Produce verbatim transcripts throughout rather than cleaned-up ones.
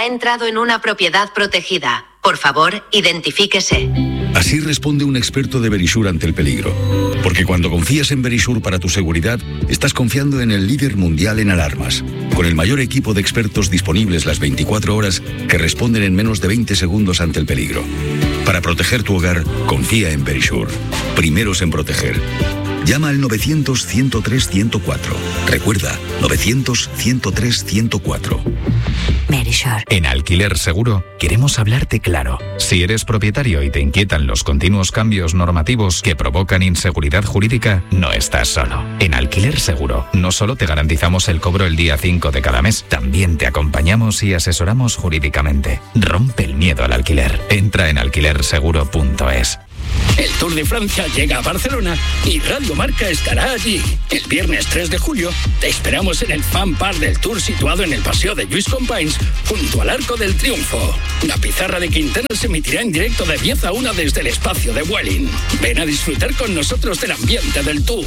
Ha entrado en una propiedad protegida. Por favor, identifíquese. Así responde un experto de Verisure ante el peligro. Porque cuando confías en Verisure para tu seguridad, estás confiando en el líder mundial en alarmas, con el mayor equipo de expertos disponibles las veinticuatro horas que responden en menos de veinte segundos ante el peligro. Para proteger tu hogar, confía en Verisure. Primeros en proteger. Llama al novecientos, ciento tres, ciento cuatro. Recuerda, novecientos, ciento tres, ciento cuatro. Verisure. En Alquiler Seguro queremos hablarte claro. Si eres propietario y te inquietan los continuos cambios normativos que provocan inseguridad jurídica, no estás solo. En Alquiler Seguro no solo te garantizamos el cobro el día cinco de cada mes, también te acompañamos y asesoramos jurídicamente. Rompe el miedo al alquiler. Entra en alquiler seguro punto es. El Tour de Francia llega a Barcelona y Radio Marca estará allí. El viernes tres de julio te esperamos en el Fan Park del Tour situado en el Paseo de Lluís Companys, junto al Arco del Triunfo. La pizarra de Quintana se emitirá en directo de diez a una desde el espacio de Vueling. Ven a disfrutar con nosotros del ambiente del Tour.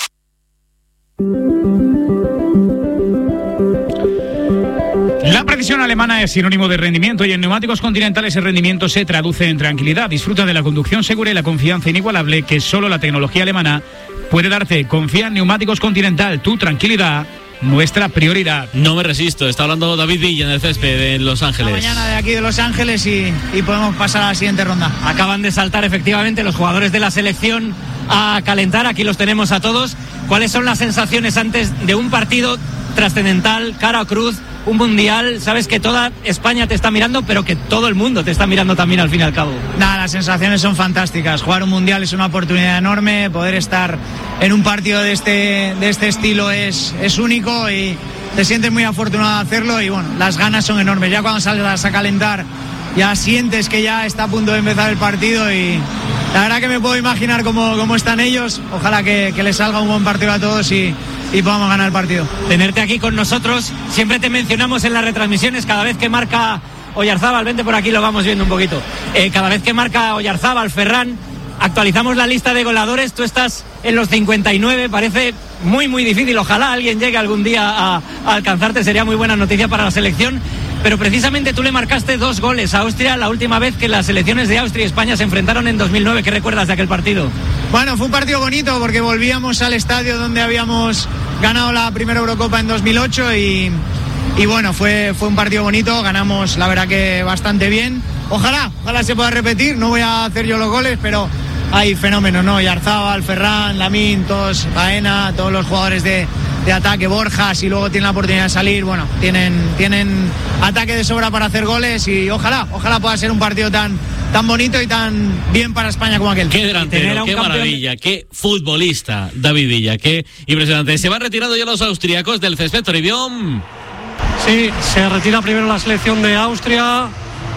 La precisión alemana es sinónimo de rendimiento y en Neumáticos Continentales el rendimiento se traduce en tranquilidad. Disfruta de la conducción segura y la confianza inigualable que solo la tecnología alemana puede darte. Confía en Neumáticos Continental, tu tranquilidad, nuestra prioridad. No me resisto, está hablando David Villa en el césped en Los Ángeles. Esta mañana de aquí de Los Ángeles y, y podemos pasar a la siguiente ronda. Acaban de saltar efectivamente los jugadores de la selección a calentar, aquí los tenemos a todos. ¿Cuáles son las sensaciones antes de un partido trascendental, cara o cruz, un mundial? Sabes que toda España te está mirando, pero que todo el mundo te está mirando también al fin y al cabo. Nada, las sensaciones son fantásticas. Jugar un mundial es una oportunidad enorme, poder estar en un partido de este, de este estilo es, es único y te sientes muy afortunado de hacerlo y bueno, las ganas son enormes. Ya cuando sales a calentar ya sientes que ya está a punto de empezar el partido y la verdad que me puedo imaginar cómo, cómo están ellos. Ojalá que, que les salga un buen partido a todos y y podamos ganar el partido. Tenerte aquí con nosotros, siempre te mencionamos en las retransmisiones, cada vez que marca Oyarzábal, vente por aquí, lo vamos viendo un poquito, eh, cada vez que marca Oyarzábal, Ferran, actualizamos la lista de goleadores, tú estás en los cincuenta y nueve, parece muy muy difícil, ojalá alguien llegue algún día a, a alcanzarte, sería muy buena noticia para la selección. Pero precisamente tú le marcaste dos goles a Austria la última vez que las selecciones de Austria y España se enfrentaron en dos mil nueve. ¿Qué recuerdas de aquel partido? Bueno, fue un partido bonito porque volvíamos al estadio donde habíamos ganado la primera Eurocopa en dos mil ocho y, y bueno, fue, fue un partido bonito, ganamos la verdad que bastante bien. Ojalá, ojalá se pueda repetir, no voy a hacer yo los goles, pero hay fenómenos, ¿no? Oyarzábal, Ferran, Lamín, todos, Baena, todos los jugadores de, de ataque, Borja, si luego tienen la oportunidad de salir, bueno, tienen, tienen ataque de sobra para hacer goles y ojalá, ojalá pueda ser un partido tan, tan bonito y tan bien para España como aquel. Qué delantero, qué maravilla, qué futbolista, David Villa, qué impresionante. Se van retirando ya los austríacos del césped, Toribio. Sí, se retira primero la selección de Austria,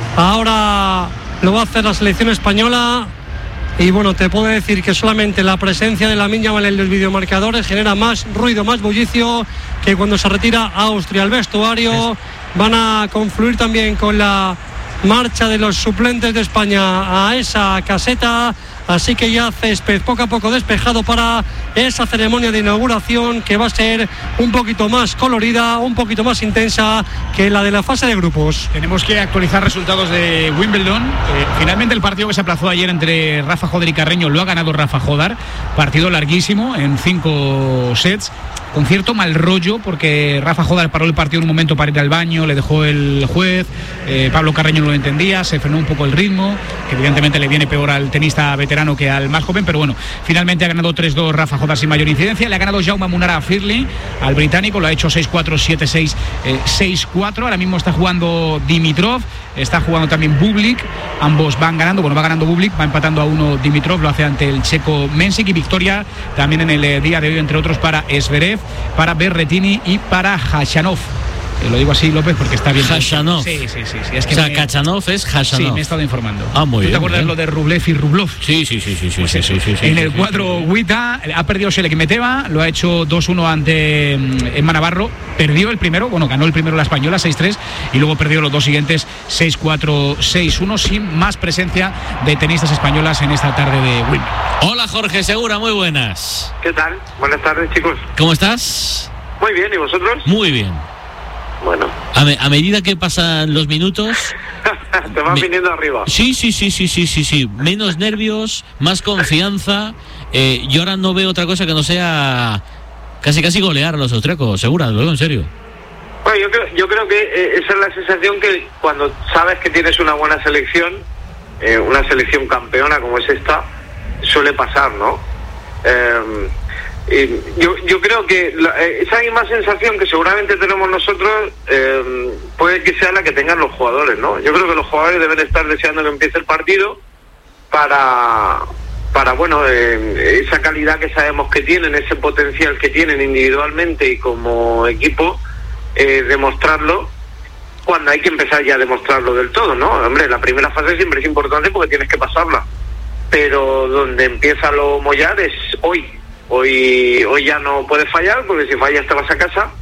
ahora lo va a hacer la selección española. Y bueno, te puedo decir que solamente la presencia de Lamine Yamal en los videomarcadores genera más ruido, más bullicio que cuando se retira Austria al vestuario. Van a confluir también con la marcha de los suplentes de España a esa caseta. Así que ya césped poco a poco despejado para esa ceremonia de inauguración que va a ser un poquito más colorida, un poquito más intensa que la de la fase de grupos. Tenemos que actualizar resultados de Wimbledon. Eh, finalmente el partido que se aplazó ayer entre Rafa Jodar y Carreño lo ha ganado Rafa Jodar. Partido larguísimo en cinco sets. Con cierto mal rollo porque Rafa Jodar paró el partido en un momento para ir al baño, le dejó el juez, eh, Pablo Carreño no lo entendía, se frenó un poco el ritmo, que evidentemente le viene peor al tenista veterano que al más joven, pero bueno, finalmente ha ganado tres dos Rafa Jodar sin mayor incidencia. Le ha ganado Jaume Munara a Firli, al británico, lo ha hecho seis cuatro, siete seis, eh, seis cuatro. Ahora mismo está jugando Dimitrov, está jugando también Bublik, ambos van ganando, bueno, va ganando Bublik, va empatando a uno Dimitrov, lo hace ante el checo Mensik, y victoria también en el eh, día de hoy, entre otros, para Zverev, para Berrettini y para Khachanov. Eh, lo digo así, López, porque está bien. Khachanov. Sí, sí, sí, sí. Es que o sea, me... Khachanov es Khachanov. Sí, me he estado informando. Ah, muy ¿Tú bien. te acuerdas bien. lo de Rublev y Rublov? Sí, sí, sí, sí, sí, pues sí, sí, sí, sí. En sí, el sí, cuadro sí, sí. Guita ha perdido Selekmeteva, lo ha hecho dos uno ante Emma Navarro, perdió el primero, bueno, ganó el primero la española seis tres y luego perdió los dos siguientes seis cuatro, seis uno, sin más presencia de tenistas españolas en esta tarde de Wimbledon. Hola Jorge Segura, muy buenas. ¿Qué tal? Buenas tardes, chicos. ¿Cómo estás? Muy bien, ¿y vosotros? Muy bien. Bueno. a, me, a medida que pasan los minutos... Te vas me, viniendo arriba. Sí, sí, sí, sí, sí, sí, sí. Menos nervios, más confianza. Eh, yo ahora no veo otra cosa que no sea casi casi golear a los austriacos, Segura, lo digo en serio. Bueno, yo creo, yo creo que eh, esa es la sensación que cuando sabes que tienes una buena selección, eh, una selección campeona como es esta, suele pasar, ¿no? Eh, eh, yo, yo creo que la, eh, esa misma sensación que seguramente tenemos nosotros eh, puede que sea la que tengan los jugadores, ¿no? Yo creo que los jugadores deben estar deseando que empiece el partido para, para bueno, eh, esa calidad que sabemos que tienen, ese potencial que tienen individualmente y como equipo, eh, demostrarlo cuando hay que empezar ya a demostrarlo del todo, ¿no? Hombre, la primera fase siempre es importante porque tienes que pasarla, pero donde empieza lo mollar es hoy. Hoy hoy ya no puedes fallar, porque si fallas te vas a casa.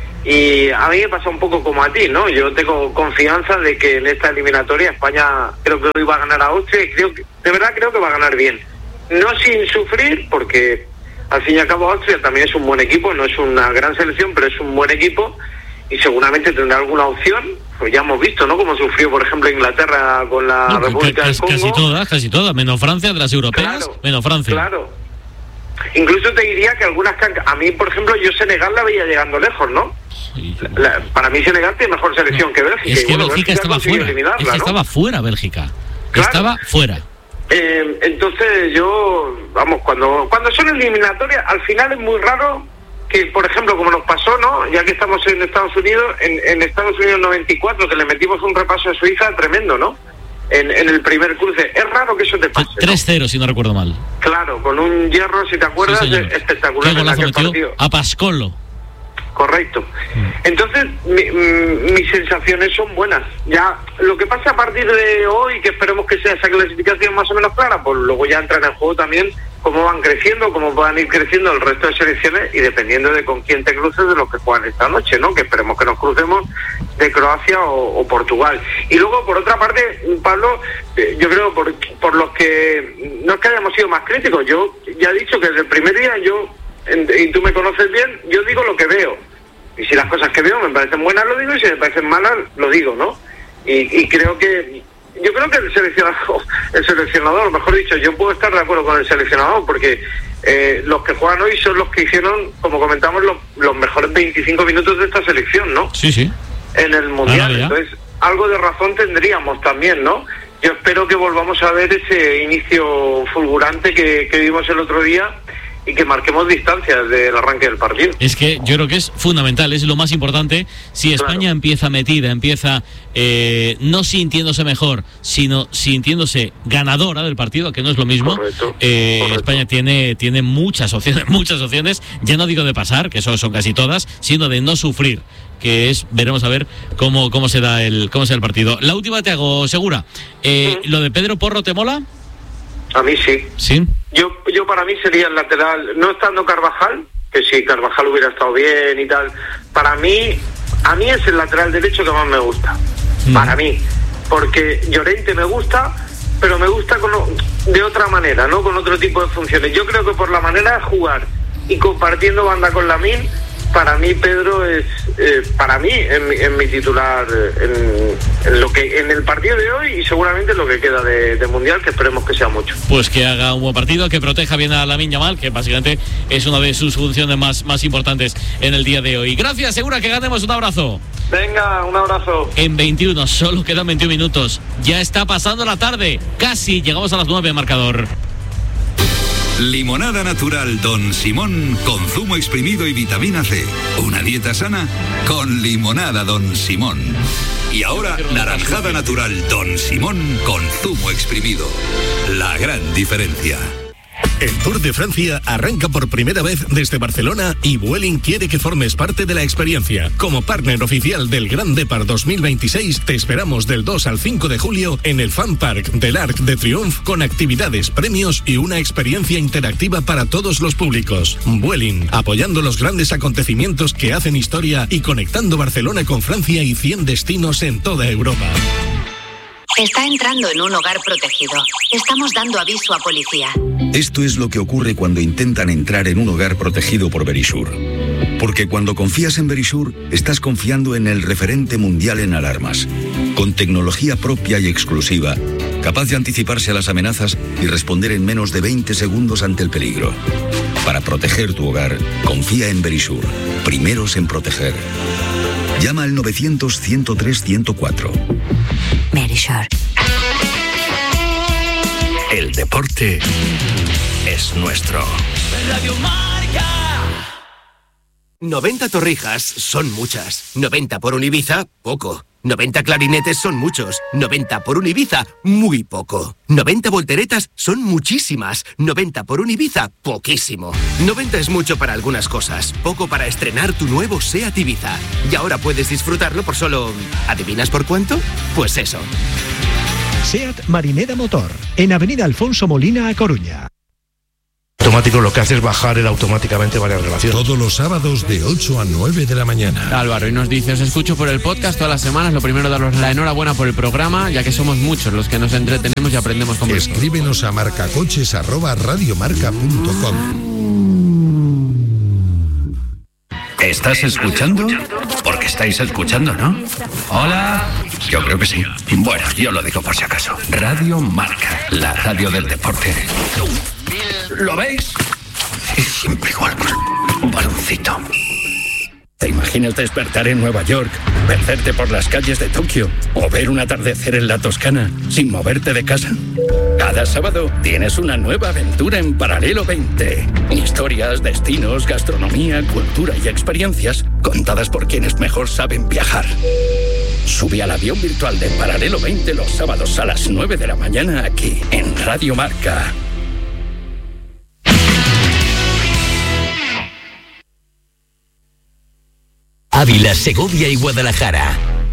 Y a mí me pasa un poco como a ti, ¿no? Yo tengo confianza de que en esta eliminatoria España creo que hoy va a ganar a Austria y creo que, de verdad creo que va a ganar bien. No sin sufrir, porque al fin y al cabo Austria también es un buen equipo, no es una gran selección, pero es un buen equipo y seguramente tendrá alguna opción. Pues ya hemos visto, ¿no? Cómo sufrió, por ejemplo, Inglaterra con la no, República del Congo. Casi todas, casi todas, menos Francia, de las europeas, claro, menos Francia. Claro. Incluso te diría que algunas... A mí, por ejemplo, yo Senegal la veía llegando lejos, ¿no? Sí. La, para mí Senegal tiene mejor selección no, que Bélgica. Es que y bueno, Bélgica, Bélgica estaba fuera. Es que ¿no? estaba fuera Bélgica. Claro. Estaba fuera. Eh, entonces yo... Vamos, cuando cuando son eliminatorias, al final es muy raro que, por ejemplo, como nos pasó, ¿no? Ya que estamos en Estados Unidos, en, en Estados Unidos noventa y cuatro, que le metimos un repaso a Suiza tremendo, ¿no? En, en el primer cruce. Es raro que eso te pase, tres cero, ¿no? Si no recuerdo mal. Claro, con un hierro, si te acuerdas, sí, espectacular. ¿Qué golazo metió? A Pascolo. Correcto. Entonces, mi, mis sensaciones son buenas. Ya, lo que pasa a partir de hoy, que esperemos que sea esa clasificación más o menos clara, pues luego ya entra en el juego también cómo van creciendo, cómo van a ir creciendo el resto de selecciones y dependiendo de con quién te cruces de los que juegan esta noche, ¿no? Que esperemos que nos crucemos de Croacia o, o Portugal. Y luego, por otra parte, Pablo, eh, yo creo por, por los que no es que hayamos sido más críticos, yo ya he dicho que desde el primer día yo, en, y tú me conoces bien, yo digo lo que veo. Y si las cosas que veo me parecen buenas, lo digo, y si me parecen malas, lo digo, ¿no? Y, y creo que... Yo creo que el seleccionador, el seleccionador, mejor dicho, yo puedo estar de acuerdo con el seleccionador, porque eh, los que juegan hoy son los que hicieron, como comentamos, los, los mejores veinticinco minutos de esta selección, ¿no? Sí, sí. En el Mundial. Ah, entonces, algo de razón tendríamos también, ¿no? Yo espero que volvamos a ver ese inicio fulgurante que, que vimos el otro día y que marquemos distancias del arranque del partido. Es que yo creo que es fundamental, es lo más importante. Si España claro. empieza metida, empieza eh, no sintiéndose mejor, sino sintiéndose ganadora del partido, que no es lo mismo. Correcto, eh, correcto. España tiene tiene muchas opciones, muchas opciones. Ya no digo de pasar, que eso son casi todas, sino de no sufrir, que es, veremos a ver cómo cómo se da el cómo se da el partido. La última te hago, Segura. Eh, ¿Sí? ¿Lo de Pedro Porro te mola? A mí sí. ¿Sí? Yo, yo para mí sería el lateral, no estando Carvajal, que si Carvajal hubiera estado bien y tal, para mí, a mí es el lateral derecho que más me gusta, mm. para mí, porque Llorente me gusta, pero me gusta con, de otra manera, ¿no? Con otro tipo de funciones. Yo creo que por la manera de jugar y compartiendo banda con Lamine, para mí Pedro es, eh, para mí, en, en mi titular, en, en lo que en el partido de hoy y seguramente lo que queda de, de Mundial, que esperemos que sea mucho. Pues que haga un buen partido, que proteja bien a Lamine Yamal, que básicamente es una de sus funciones más, más importantes en el día de hoy. Gracias, Segura, que ganemos. Un abrazo. Venga, un abrazo. En veintiuno, solo quedan veintiún minutos. Ya está pasando la tarde, casi llegamos a las nueve, marcador. Limonada natural Don Simón con zumo exprimido y vitamina C. Una dieta sana con limonada Don Simón. Y ahora naranjada natural Don Simón con zumo exprimido. La gran diferencia. El Tour de Francia arranca por primera vez desde Barcelona y Vueling quiere que formes parte de la experiencia. Como partner oficial del Grand Depart dos mil veintiséis, te esperamos del dos al cinco de julio en el Fan Park del Arc de Triomphe con actividades, premios y una experiencia interactiva para todos los públicos. Vueling, apoyando los grandes acontecimientos que hacen historia y conectando Barcelona con Francia y cien destinos en toda Europa. Está entrando en un hogar protegido. Estamos dando aviso a policía. Esto es lo que ocurre cuando intentan entrar en un hogar protegido por Verisure. Porque cuando confías en Verisure, estás confiando en el referente mundial en alarmas. Con tecnología propia y exclusiva, capaz de anticiparse a las amenazas y responder en menos de veinte segundos ante el peligro. Para proteger tu hogar, confía en Verisure. Primeros en proteger. Llama al novecientos, ciento tres, ciento cuatro. Verisure. El deporte es nuestro. Radio Marca. noventa torrijas son muchas. noventa por un Ibiza, poco. noventa clarinetes son muchos. noventa por un Ibiza, muy poco. noventa volteretas son muchísimas. noventa por un Ibiza, poquísimo. noventa es mucho para algunas cosas, poco para estrenar tu nuevo SEAT Ibiza. Y ahora puedes disfrutarlo por solo... ¿adivinas por cuánto? Pues eso. SEAT Marinera Motor, en Avenida Alfonso Molina, A Coruña. Automático lo que hace es bajar el automáticamente varias relaciones. Todos los sábados de ocho a nueve de la mañana. Álvaro, y nos dice, os escucho por el podcast todas las semanas. Lo primero, daros la enhorabuena por el programa, ya que somos muchos los que nos entretenemos y aprendemos con vosotros. Escríbenos a marcacoches arroba radiomarca punto com. ¿Estás escuchando? Porque estáis escuchando, ¿no? Hola. Yo creo que sí. Bueno, yo lo digo por si acaso. Radio Marca, la radio del deporte. ¿Lo veis? Es siempre igual. Un baloncito. ¿Te imaginas despertar en Nueva York, perderte por las calles de Tokio o ver un atardecer en la Toscana sin moverte de casa? Cada sábado tienes una nueva aventura en Paralelo veinte. Historias, destinos, gastronomía, cultura y experiencias contadas por quienes mejor saben viajar. Sube al avión virtual de Paralelo veinte los sábados a las nueve de la mañana aquí en Radio Marca. Ávila, Segovia y Guadalajara.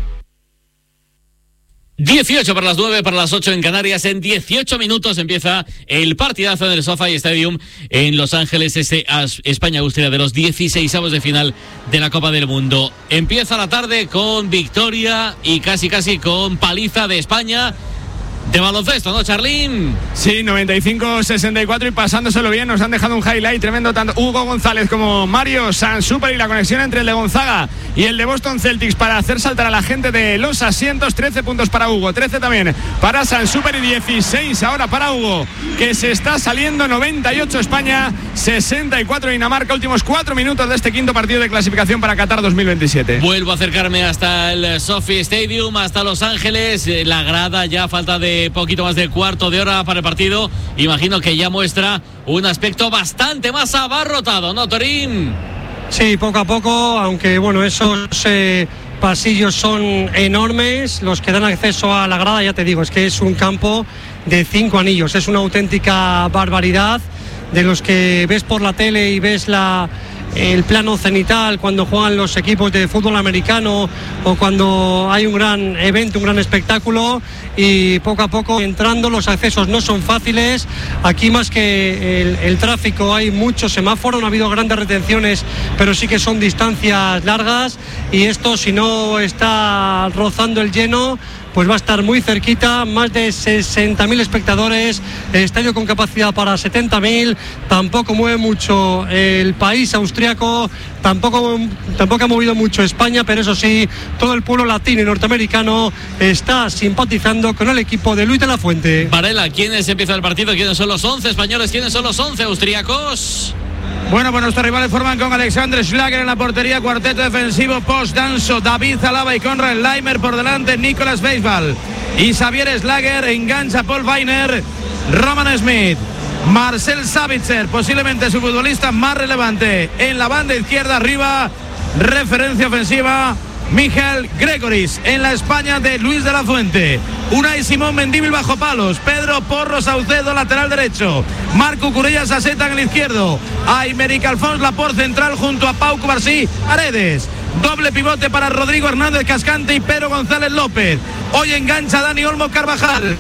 dieciocho para las nueve, para las ocho en Canarias. En dieciocho minutos empieza el partidazo en el SoFi Stadium en Los Ángeles, ese España-Austria de los dieciseisavos de final de la Copa del Mundo. Empieza la tarde con victoria y casi casi con paliza de España. De baloncesto, ¿no, Charlín? Sí, noventa y cinco sesenta y cuatro y pasándoselo bien. Nos han dejado un highlight tremendo tanto Hugo González como Mario Sansuper, y la conexión entre el de Gonzaga y el de Boston Celtics para hacer saltar a la gente de los asientos. Trece puntos para Hugo, trece también para Sansuper y dieciséis ahora para Hugo, que se está saliendo. Noventa y ocho España, sesenta y cuatro Dinamarca. Últimos cuatro minutos de este quinto partido de clasificación para Qatar dos mil veintisiete. Vuelvo a acercarme hasta el SoFi Stadium, hasta Los Ángeles. La grada ya falta de poquito más de cuarto de hora para el partido. Imagino que ya muestra un aspecto bastante más abarrotado, ¿no, Torín? Sí, poco a poco, aunque bueno, esos eh, pasillos son enormes, los que dan acceso a la grada, ya te digo, es que es un campo de cinco anillos, es una auténtica barbaridad, de los que ves por la tele y ves la el plano cenital cuando juegan los equipos de fútbol americano o cuando hay un gran evento, un gran espectáculo, y poco a poco entrando. Los accesos no son fáciles, aquí más que el, el tráfico hay mucho semáforo, no ha habido grandes retenciones, pero sí que son distancias largas, y esto, si no está rozando el lleno, pues va a estar muy cerquita. Más de sesenta mil espectadores, estadio con capacidad para setenta mil. Tampoco mueve mucho el país austriaco, tampoco, tampoco ha movido mucho España, pero eso sí, todo el pueblo latino y norteamericano está simpatizando con el equipo de Luis de la Fuente. Varela, ¿quiénes empieza el partido? ¿Quiénes son los once españoles? ¿Quiénes son los once austriacos? Bueno, pues nuestros rivales forman con Alexander Schlager en la portería, cuarteto defensivo, Post Danso, David Zalaba y Conrad Leimer por delante, Nicolas Beisbal y Xavier Schlager, engancha Paul Weiner, Roman Smith, Marcel Savitzer, posiblemente su futbolista más relevante en la banda izquierda, arriba, referencia ofensiva, Miguel Gregoris. En la España de Luis de la Fuente, Unai Simón Mendívil bajo palos, Pedro Porro Saucedo lateral derecho, Marco Curellas Aseta en el izquierdo, Aymeric Alfons Laporte central junto a Pau Cubarsí Aredes, doble pivote para Rodrigo Hernández Cascante y Pedro González López. Hoy engancha Dani Olmo Carvajal.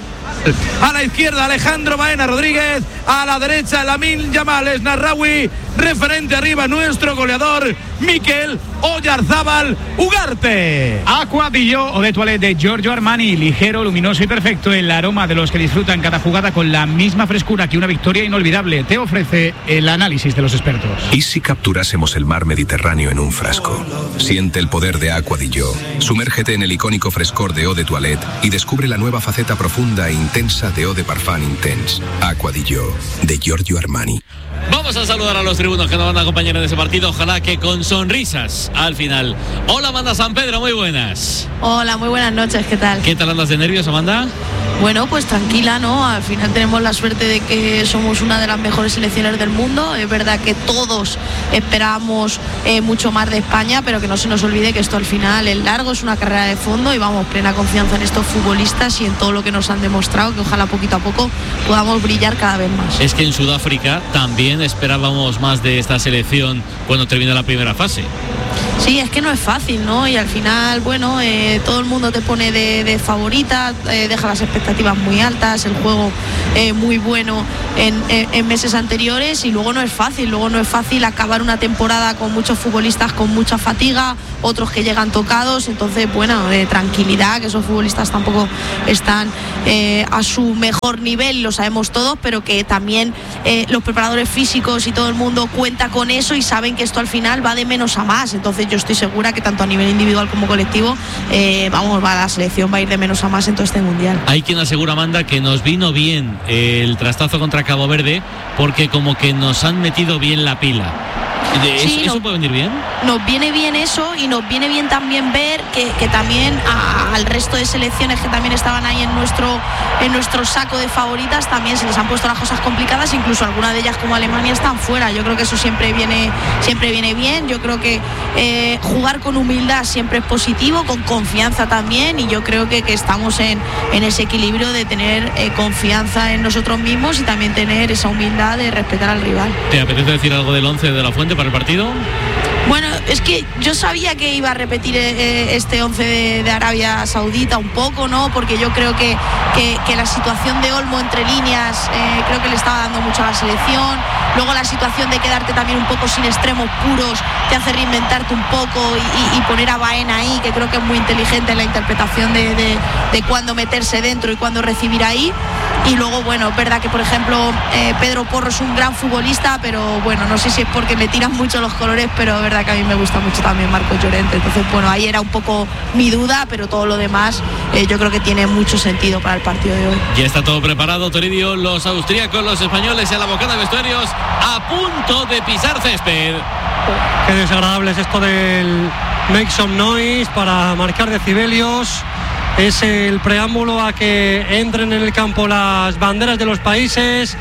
A la izquierda Alejandro Baena Rodríguez, a la derecha Lamine Yamal Esnarraoui, referente arriba nuestro goleador Mikel Oyarzábal Ugarte. Aqua di Gio Eau de Toilette de Giorgio Armani, ligero, luminoso y perfecto, el aroma de los que disfrutan cada jugada con la misma frescura que una victoria inolvidable. Te ofrece el análisis de los expertos. ¿Y si capturásemos el mar Mediterráneo en un frasco? Siente el poder de Aqua di Gio. Sumérgete en el icónico frescor de Eau de Toilette y descubre la nueva faceta profunda e intensa de Eau de Parfum Intense. Aqua di Gio, de Giorgio Armani. Vamos a saludar a los tribunos que nos van a acompañar en ese partido, ojalá que con sonrisas al final. Hola, Amanda San Pedro, muy buenas. Hola, muy buenas noches, ¿qué tal? ¿Qué tal andas de nervios, Amanda? Bueno, pues tranquila, ¿no? Al final tenemos la suerte de que somos una de las mejores selecciones del mundo. Es verdad que todos esperábamos eh, mucho más de España, pero que no se nos olvide que esto al final es largo, es una carrera de fondo y vamos, plena confianza en estos futbolistas y en todo lo que nos han demostrado, que ojalá poquito a poco podamos brillar cada vez más. Es que en Sudáfrica también esperábamos más de esta selección cuando termina la primera fase. Sí, es que no es fácil, ¿no? Y al final, bueno, eh, todo el mundo te pone de, de favorita, eh, deja las expectativas muy altas, el juego eh, muy bueno en, en, en meses anteriores y luego no es fácil, luego no es fácil acabar una temporada con muchos futbolistas con mucha fatiga, otros que llegan tocados, entonces, bueno, eh, tranquilidad, que esos futbolistas tampoco están eh, a su mejor nivel, lo sabemos todos, pero que también eh, los preparadores físicos y todo el mundo cuenta con eso y saben que esto al final va de menos a más, entonces yo estoy segura que tanto a nivel individual como colectivo, eh, vamos, va, la selección va a ir de menos a más en todo este mundial. Hay quien asegura, Amanda, que nos vino bien el trastazo contra Cabo Verde porque como que nos han metido bien la pila. ¿Eso, sí, ¿eso no, puede venir bien? Nos viene bien eso y nos viene bien también ver que, que también a, al resto de selecciones que también estaban ahí en nuestro en nuestro saco de favoritas también se les han puesto las cosas complicadas, incluso algunas de ellas como Alemania están fuera. Yo creo que eso siempre viene siempre viene bien. Yo creo que eh, jugar con humildad siempre es positivo, con confianza también, y yo creo que, que estamos en, en ese equilibrio de tener eh, confianza en nosotros mismos y también tener esa humildad de respetar al rival. ¿Te apetece decir algo del once de la Fuente para el partido? Bueno, es que yo sabía que iba a repetir eh, este once de, de Arabia Saudita un poco, ¿no? Porque yo creo que, que, que la situación de Olmo entre líneas eh, creo que le estaba dando mucho a la selección. Luego la situación de quedarte también un poco sin extremos puros te hace reinventarte un poco y, y, y poner a Baena ahí, que creo que es muy inteligente en la interpretación de, de, de cuándo meterse dentro y cuándo recibir ahí. Y luego, bueno, es verdad que, por ejemplo, eh, Pedro Porro es un gran futbolista, pero bueno, no sé si es porque me tiran mucho los colores, pero es verdad que a mí me gusta mucho también Marcos Llorente. Entonces, bueno, ahí era un poco mi duda, pero todo lo demás eh, yo creo que tiene mucho sentido para el partido de hoy. Ya está todo preparado, Toribio. Los austríacos, los españoles en la bocana de vestuarios a punto de pisar césped. Qué desagradable es esto del make some noise para marcar decibelios. Es el preámbulo a que entren en el campo las banderas de los países,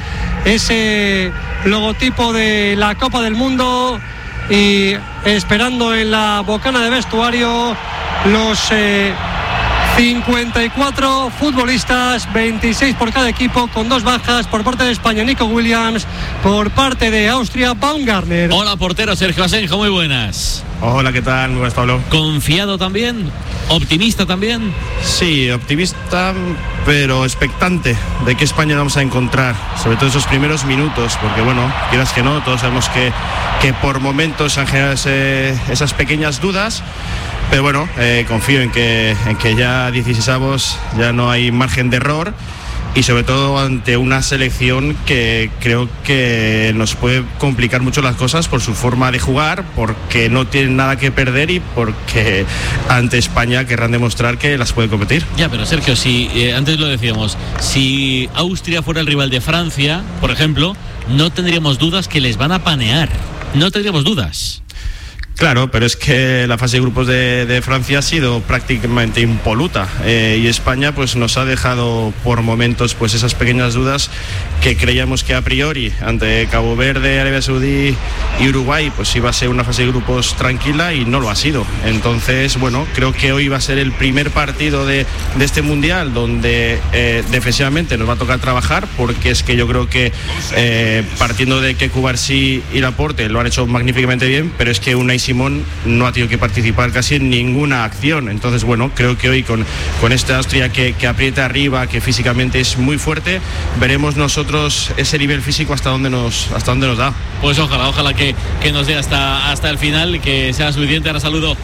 ese logotipo de la Copa del Mundo, y esperando en la bocana de vestuario los eh, cincuenta y cuatro futbolistas, veintiséis por cada equipo, con dos bajas por parte de España, Nico Williams, por parte de Austria, Baumgartner. Hola, portero Sergio Asenjo, muy buenas. Hola, ¿qué tal? Muy buenas, Pablo. ¿Confiado también? ¿Optimista también? Sí, optimista, pero expectante de qué España vamos a encontrar, sobre todo esos primeros minutos, porque bueno, quieras que no, todos sabemos que, que por momentos han generado ese, esas pequeñas dudas, pero bueno, eh, confío en que, en que ya dieciseisavos ya no hay margen de error, y sobre todo ante una selección que creo que nos puede complicar mucho las cosas por su forma de jugar, porque no tienen nada que perder y porque ante España querrán demostrar que las puede competir. Ya, pero Sergio, si eh, antes lo decíamos, si Austria fuera el rival de Francia, por ejemplo, no tendríamos dudas que les van a panear, no tendríamos dudas. Claro, pero es que la fase de grupos de, de Francia ha sido prácticamente impoluta, eh, y España pues nos ha dejado por momentos pues esas pequeñas dudas que creíamos que a priori ante Cabo Verde, Arabia Saudí y Uruguay pues iba a ser una fase de grupos tranquila, y no lo ha sido. Entonces, bueno, creo que hoy va a ser el primer partido de, de este mundial donde eh, defensivamente nos va a tocar trabajar, porque es que yo creo que eh, partiendo de que Cubarsí y Laporte lo han hecho magníficamente bien, pero es que Unai Simón no ha tenido que participar casi en ninguna acción. Entonces, bueno, creo que hoy con, con esta Austria que, que aprieta arriba, que físicamente es muy fuerte, veremos nosotros ese nivel físico hasta dónde nos, hasta dónde nos da. Pues ojalá, ojalá que, que nos dé hasta, hasta el final, que sea suficiente. Ahora saludo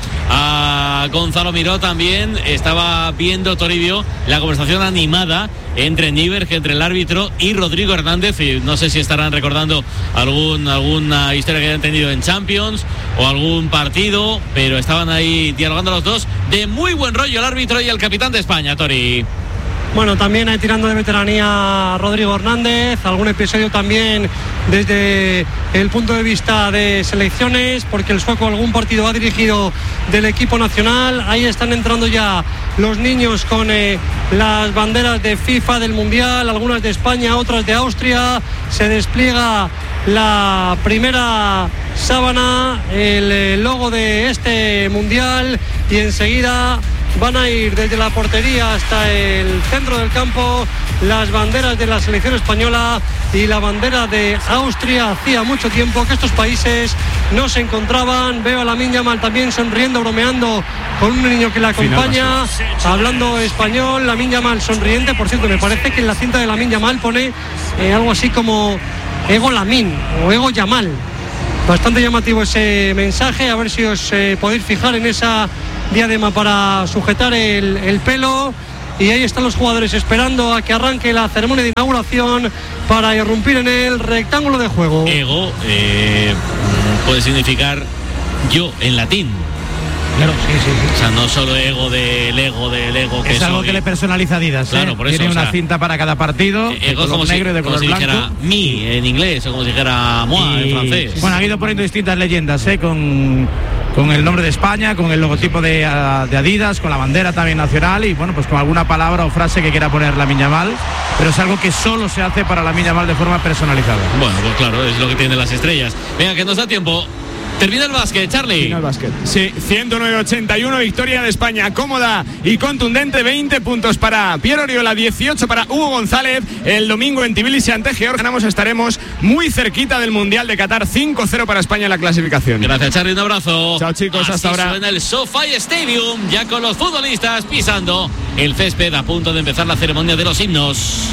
a Gonzalo Miró también. Estaba viendo, Toribio, la conversación animada entre Níverg, entre el árbitro y Rodrigo Hernández, y no sé si estarán recordando algún, alguna historia que hayan tenido en Champions o algún partido, pero estaban ahí dialogando los dos. De muy buen rollo el árbitro y el capitán de España, Tori. Bueno, también hay tirando de veteranía Rodrigo Hernández, algún episodio también desde el punto de vista de selecciones, porque el sueco algún partido ha dirigido del equipo nacional. Ahí están entrando ya los niños con eh, las banderas de FIFA del Mundial, algunas de España, otras de Austria. Se despliega la primera sábana, el eh, logo de este Mundial, y enseguida van a ir desde la portería hasta el centro del campo las banderas de la selección española y la bandera de Austria. Hacía mucho tiempo que estos países no se encontraban. Veo a Lamine Yamal también sonriendo, bromeando con un niño que la acompaña, hablando español. Lamine Yamal sonriente. Por cierto, me parece que en la cinta de Lamine Yamal pone eh, algo así como Ego Lamine o Ego Yamal. Bastante llamativo ese mensaje. A ver si os eh, podéis fijar en esa diadema para sujetar el, el pelo. Y ahí están los jugadores esperando a que arranque la ceremonia de inauguración para irrumpir en el rectángulo de juego. Ego eh, puede significar yo en latín. Claro, sí, sí, sí. O sea, no solo ego del ego del ego que es algo soy. Que le personaliza Adidas. Claro, ¿eh? por eso. Tiene o sea, una cinta para cada partido. Ego es como si, negro y de como color si blanco. dijera mi en inglés o como si dijera moi en francés. Bueno, han ido poniendo distintas leyendas, ¿eh? Con, con el nombre de España, con el logotipo de, de Adidas, con la bandera también nacional y bueno, pues con alguna palabra o frase que quiera poner Lamine Yamal. Pero es algo que solo se hace para Lamine Yamal de forma personalizada. Bueno, pues claro, es lo que tienen las estrellas. Venga, que nos da tiempo. Termina el básquet, Charlie. Termina el básquet. Sí, ciento nueve a ochenta y uno, victoria de España cómoda y contundente. Veinte puntos para Pierre Oriola, dieciocho para Hugo González. El domingo en Tbilisi ante Georgia ganamos, estaremos muy cerquita del Mundial de Qatar. Cinco cero para España en la clasificación. Gracias, Charlie, un abrazo. Chao, chicos, Así hasta ahora. Suena el SoFi Stadium, ya con los futbolistas pisando el césped, a punto de empezar la ceremonia de los himnos.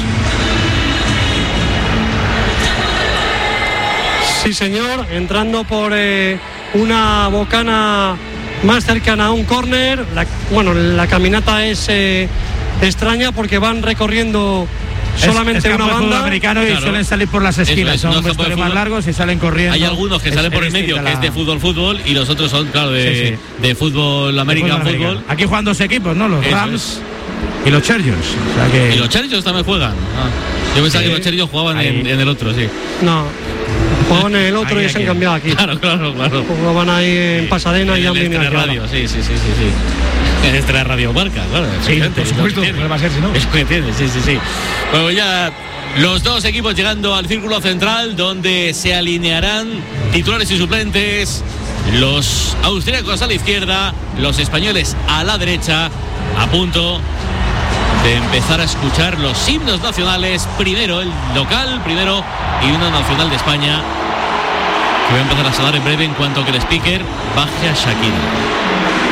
Sí, señor, entrando por eh, una bocana más cercana a un córner. La, bueno, la caminata es eh, extraña porque van recorriendo solamente es, es una campo de banda. fútbol americano y Claro. suelen salir por las esquinas. Es, son no, vestuarios más largos y salen corriendo. Hay algunos que Es- salen por es el medio, distinta que es la- de fútbol fútbol, y los otros son, claro, de, Sí, sí. de fútbol American fútbol Fútbol. americano. Aquí juegan dos equipos, ¿no? Los Eso Rams es. y los Chargers. O sea que... Y los Chargers también juegan. Ah, yo pensaba Sí. que los Chargers jugaban Ahí. en, en el otro, sí. No, juegan en el otro Aquí, y se han aquí. cambiado aquí. Claro, claro, claro. Jugaban ahí en Pasadena En y han el venido Extra aquí Radio, ahora. sí, sí, sí, sí, sí. En Extra Radio Marca, claro. Sí, efectivamente, por supuesto, es lo que no va a ser si no. tiene. Es lo que tiene, sí, sí, sí. Bueno, ya los dos equipos llegando al círculo central, donde se alinearán titulares y suplentes. Los austríacos a la izquierda, los españoles a la derecha, a punto de empezar a escuchar los himnos nacionales. Primero el local, primero y una nacional de España, que va a empezar a sonar en breve en cuanto que el speaker baje a Shakira.